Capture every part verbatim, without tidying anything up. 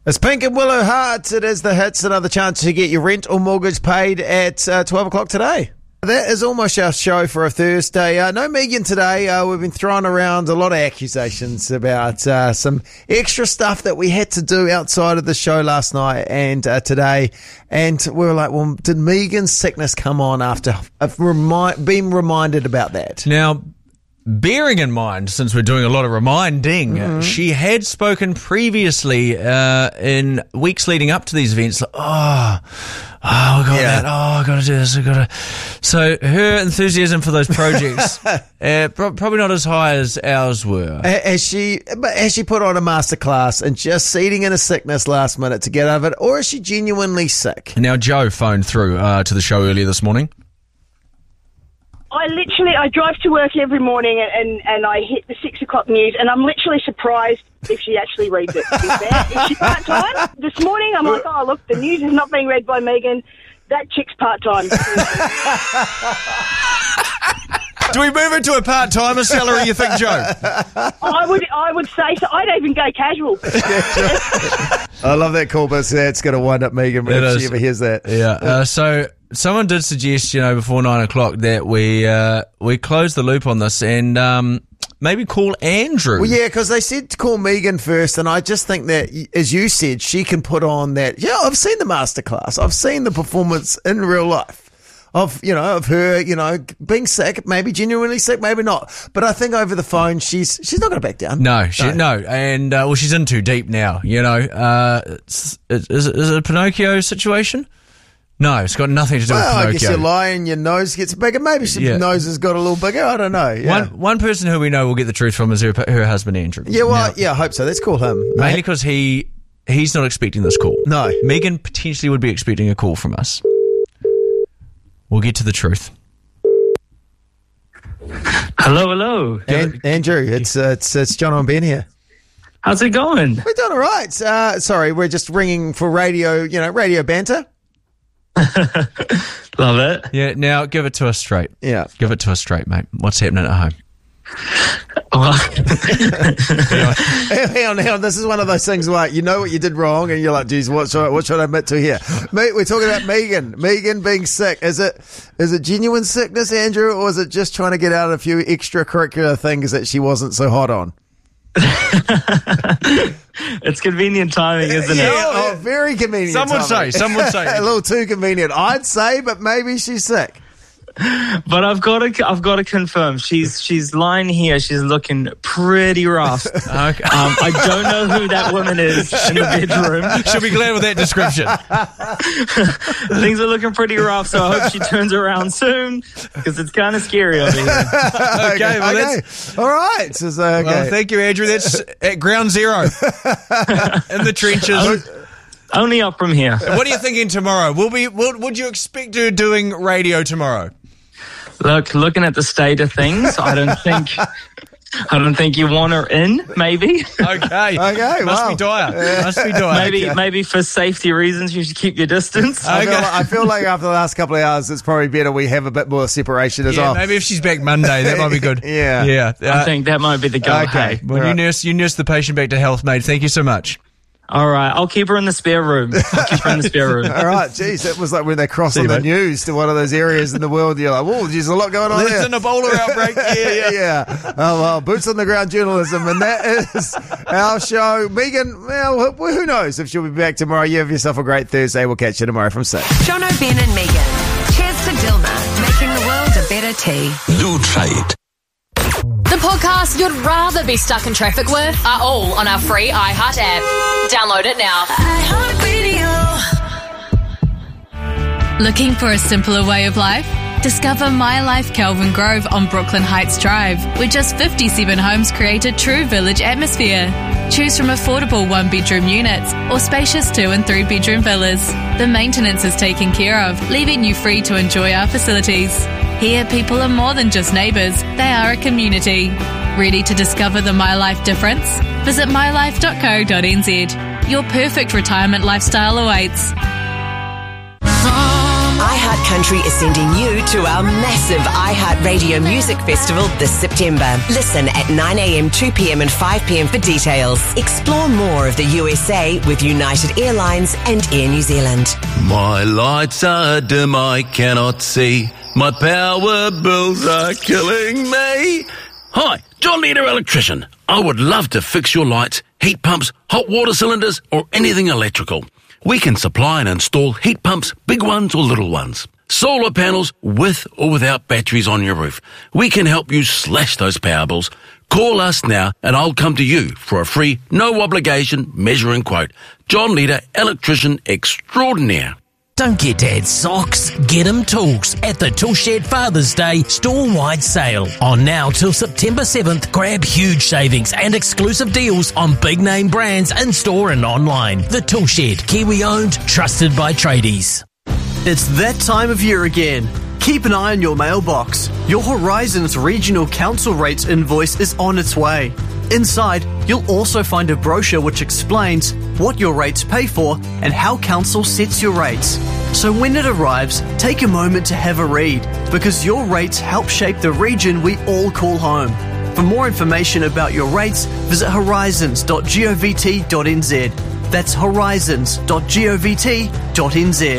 It's Pink and Willow Hearts. It is the hits. Another chance to get your rent or mortgage paid at uh, twelve o'clock today. That is almost our show for a Thursday. Uh, no Megan today. Uh, we've been throwing around a lot of accusations about uh, some extra stuff that we had to do outside of the show last night and uh, today. And we were like, well, did Megan's sickness come on after I've remi- been reminded about that? Now, bearing in mind, since we're doing a lot of reminding, mm-hmm. she had spoken previously uh, in weeks leading up to these events. Like, oh, oh, I got Yeah. that. Oh, I got to do this. I got to. So her enthusiasm for those projects uh, pro- probably not as high as ours were. Has she, but has she put on a masterclass and just seeding in a sickness last minute to get out of it, or is she genuinely sick? Now, Joe phoned through uh, to the show earlier this morning. I literally, I drive to work every morning and, and, and I hit the six o'clock news and I'm literally surprised if she actually reads it. To be fair. Is she part-time? This morning I'm like, oh, look, the news is not being read by Megan. That chick's part-time. Do we move into a part-timer salary, you think, Joe? I would I would say so. I'd even go casual. I love that call, but that's going to wind up Megan It if is. she ever hears that. Yeah. Uh, so someone did suggest, you know, before nine o'clock that we uh, we close the loop on this and um, maybe call Andrew. Well, yeah, because they said to call Megan first, and I just think that, as you said, she can put on that. Yeah, I've seen the masterclass. I've seen the performance in real life. Of, you know, of her, you know, being sick, maybe genuinely sick, maybe not. But I think over the phone, she's she's not going to back down. No, she, no. no. And, uh, well, she's in too deep now, you know. Uh, it's, it's, is, it, is it a Pinocchio situation? No, it's got nothing to do Well, with Pinocchio. I guess you lie and your nose gets bigger. Maybe her Yeah. nose has got a little bigger. I don't know. Yeah, One, one person who we know will get the truth from is her, her husband, Andrew. yeah well, Now, yeah, I hope so. Let's call him. mainly because he, he's not expecting this call. No. Megan potentially would be expecting a call from us. We'll get to the truth. Hello, hello. An- Andrew, it's, uh, it's it's John and Ben here. How's it going? We're doing all right. Uh, sorry, we're just ringing for radio, you know, radio banter. Love it. Yeah, now give it to us straight. Yeah. Give it to us straight, mate. What's happening at home? Well, Hang on, hang on. This is one of those things where you know what you did wrong, and you're like, "Geez, what should I, what should I admit to here?" Mate, we're talking about Megan. Megan being sick. Is it is it genuine sickness, Andrew, or is it just trying to get out a few extracurricular things that she wasn't so hot on? it's convenient timing, isn't Yeah, it? oh, very convenient. Some would timing. say, some would say. a little too convenient, I'd say, but maybe she's sick. But I've got to, I've got to confirm. She's, she's lying here. She's looking pretty rough. Okay. Um, I don't know who that woman is in the bedroom. She'll be glad with that description. Things are looking pretty rough, so I hope she turns around soon because it's kind of scary over here. Okay, well, okay. that's, All right. So, so, okay. well, thank you, Andrew. That's at ground zero in the trenches. Only up from here. What are you thinking tomorrow? Will be? Would, would you expect her doing radio tomorrow? Look, looking at the state of things, I don't think, I don't think you want her in. Maybe, Okay. Okay, Must wow. be dire. Must be dire. maybe, maybe for safety reasons, you should keep your distance. I, feel Okay. like, I feel like after the last couple of hours, it's probably better we have a bit more separation as Yeah, well. maybe if she's back Monday, that might be good. Yeah. Yeah. I Uh, think that might be the go. Okay. Hey. well, you Right. nurse, you nurse the patient back to health, mate. Thank you so much. All right, I'll keep her in the spare room. I'll keep her in the spare room. All right, geez, that was like when they cross See on you, the mate. news to one of those areas in the world. You're like, whoa, there's a lot going on There's there. an Ebola outbreak. Yeah, yeah. yeah. Oh, well, boots on the ground journalism, and that is our show. Megan, well, who who knows if she'll be back tomorrow. You have yourself a great Thursday. We'll catch you tomorrow from six. John O'Ben and Megan. Cheers to Dilma, making the world a better tea. Lutrait. The podcasts you'd rather be stuck in traffic with are all on our free iHeart app. Download it now. Looking for a simpler way of life? Discover My Life Kelvin Grove on Brooklyn Heights Drive, where just fifty-seven homes create a true village atmosphere. Choose from affordable one-bedroom units or spacious two- and three-bedroom villas. The maintenance is taken care of, leaving you free to enjoy our facilities. Here, people are more than just neighbours, they are a community. Ready to discover the My Life difference? Visit my life dot co dot n z. Your perfect retirement lifestyle awaits. iHeart Country is sending you to our massive iHeartRadio Music Festival this September. Listen at nine a.m, two p.m. and five p.m. for details. Explore more of the U S A with United Airlines and Air New Zealand. My lights are dim, I cannot see. My power bills are killing me. Hi, John Leader Electrician. I would love to fix your lights, heat pumps, hot water cylinders, or anything electrical. We can supply and install heat pumps, big ones or little ones. Solar panels with or without batteries on your roof. We can help you slash those power bills. Call us now and I'll come to you for a free, no obligation measuring quote. John Leader Electrician Extraordinaire. Don't get Dad socks, get him tools at the Toolshed Father's Day store-wide sale. On now till September seventh, grab huge savings and exclusive deals on big-name brands in-store and online. The Toolshed, Kiwi-owned, trusted by tradies. It's that time of year again. Keep an eye on your mailbox. Your Horizons Regional Council Rates invoice is on its way. Inside, you'll also find a brochure which explains what your rates pay for and how council sets your rates. So when it arrives, take a moment to have a read, because your rates help shape the region we all call home. For more information about your rates, visit horizons dot govt dot n z. That's horizons dot govt dot n z.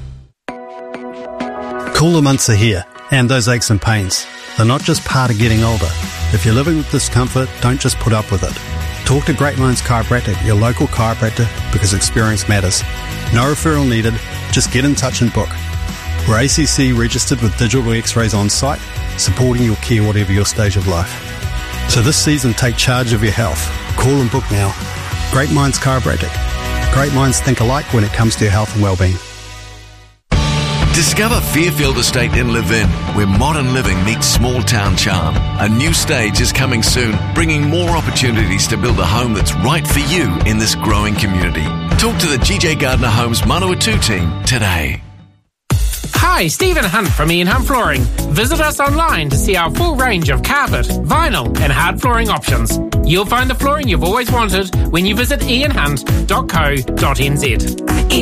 Cooler months are here, and those aches and pains. They're not just part of getting older. If you're living with discomfort, don't just put up with it. Talk to Great Minds Chiropractic, your local chiropractor, because experience matters. No referral needed, just get in touch and book. We're A C C registered with digital x-rays on site, supporting your care whatever your stage of life. So this season, take charge of your health. Call and book now. Great Minds Chiropractic. Great minds think alike when it comes to your health and well-being. Discover Fairfield Estate in Levin, where modern living meets small town charm. A new stage is coming soon, bringing more opportunities to build a home that's right for you in this growing community. Talk to the G J Gardner Homes Manawatu team today. Hi, Stephen Hunt from Ian Hunt Flooring. Visit us online to see our full range of carpet, vinyl and hard flooring options. You'll find the flooring you've always wanted when you visit ian hunt dot co dot n z.